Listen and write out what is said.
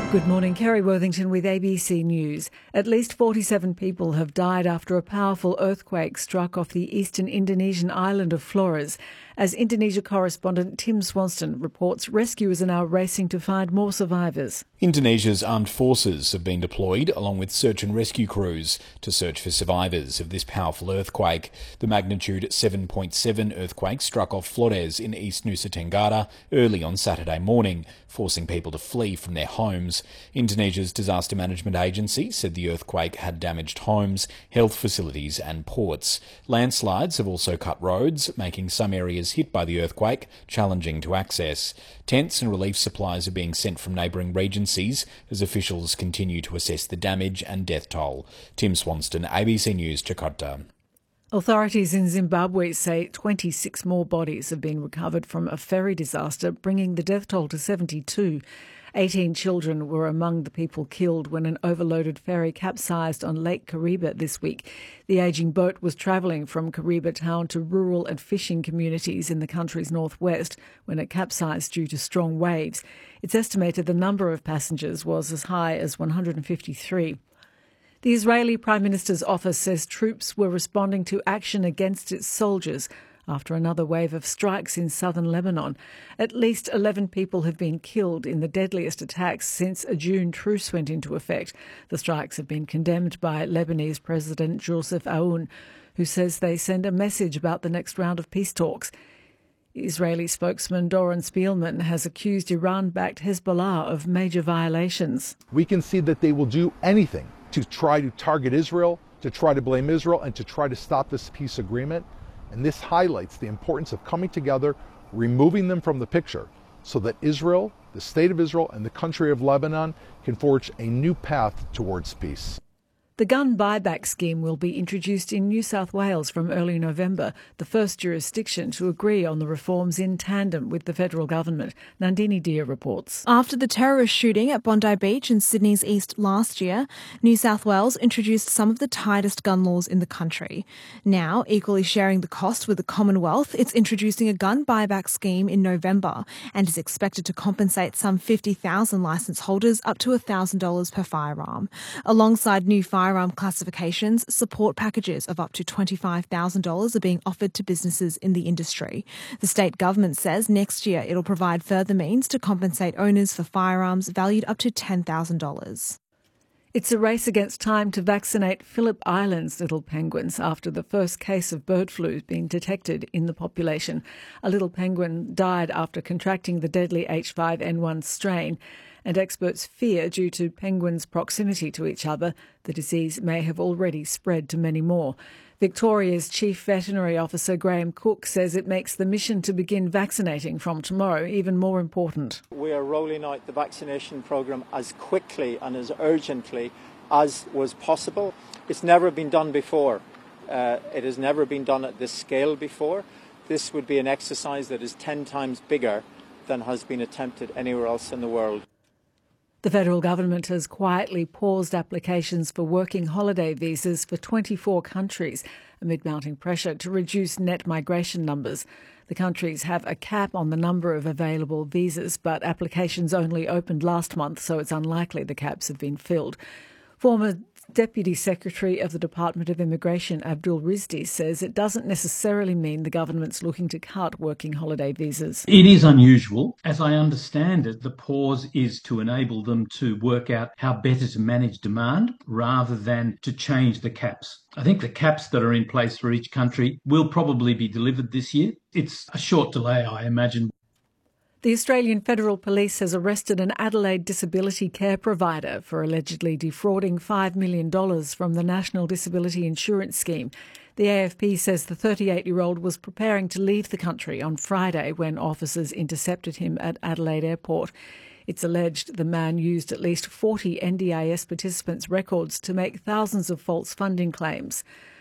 Good morning, Kerry Worthington with ABC News. At least 47 people have died after a powerful earthquake struck off the eastern Indonesian island of Flores. As Indonesia correspondent Tim Swanston reports, rescuers are now racing to find more survivors. Indonesia's armed forces have been deployed, along with search and rescue crews, to search for survivors of this powerful earthquake. The magnitude 7.7 earthquake struck off Flores in East Nusa Tenggara early on Saturday morning, forcing people to flee from their homes. Indonesia's disaster management agency said the earthquake had damaged homes, health facilities and ports. Landslides have also cut roads, making some areas hit by the earthquake challenging to access. Tents and relief supplies are being sent from neighbouring regencies as officials continue to assess the damage and death toll. Tim Swanston, ABC News, Jakarta. Authorities in Zimbabwe say 26 more bodies have been recovered from a ferry disaster, bringing the death toll to 72. 18 children were among the people killed when an overloaded ferry capsized on Lake Kariba this week. The ageing boat was travelling from Kariba town to rural and fishing communities in the country's northwest when it capsized due to strong waves. It's estimated the number of passengers was as high as 153. The Israeli Prime Minister's office says troops were responding to action against its soldiers after another wave of strikes in southern Lebanon. At least 11 people have been killed in the deadliest attacks since a June truce went into effect. The strikes have been condemned by Lebanese President Joseph Aoun, who says they send a message about the next round of peace talks. Israeli spokesman Doron Spielman has accused Iran-backed Hezbollah of major violations. We can see that they will do anything to try to target Israel, to try to blame Israel, and to try to stop this peace agreement. And this highlights the importance of coming together, removing them from the picture, so that Israel, the state of Israel, and the country of Lebanon can forge a new path towards peace. The gun buyback scheme will be introduced in New South Wales from early November, the first jurisdiction to agree on the reforms in tandem with the federal government. Nandini Deer reports. After the terrorist shooting at Bondi Beach in Sydney's east last year, New South Wales introduced some of the tightest gun laws in the country. Now, equally sharing the cost with the Commonwealth, it's introducing a gun buyback scheme in November and is expected to compensate some 50,000 licence holders up to $1,000 per firearm. Alongside new firearm classifications, support packages of up to $25,000 are being offered to businesses in the industry. The state government says next year it'll provide further means to compensate owners for firearms valued up to $10,000. It's a race against time to vaccinate Phillip Island's little penguins after the first case of bird flu has been detected in the population. A little penguin died after contracting the deadly H5N1 strain, and experts fear, due to penguins' proximity to each other, the disease may have already spread to many more. Victoria's Chief Veterinary Officer Graham Cook says it makes the mission to begin vaccinating from tomorrow even more important. We are rolling out the vaccination programme as quickly and as urgently as was possible. It's never been done before. It has never been done at this scale before. This would be an exercise that is 10 times bigger than has been attempted anywhere else in the world. The federal government has quietly paused applications for working holiday visas for 24 countries amid mounting pressure to reduce net migration numbers. The countries have a cap on the number of available visas, but applications only opened last month, so it's unlikely the caps have been filled. Former Deputy Secretary of the Department of Immigration, Abdul Rizdi, says it doesn't necessarily mean the government's looking to cut working holiday visas. It is unusual. As I understand it, the pause is to enable them to work out how better to manage demand rather than to change the caps. I think the caps that are in place for each country will probably be delivered this year. It's a short delay, I imagine. The Australian Federal Police has arrested an Adelaide disability care provider for allegedly defrauding $5 million from the National Disability Insurance Scheme. The AFP says the 38-year-old was preparing to leave the country on Friday when officers intercepted him at Adelaide Airport. It's alleged the man used at least 40 NDIS participants' records to make thousands of false funding claims.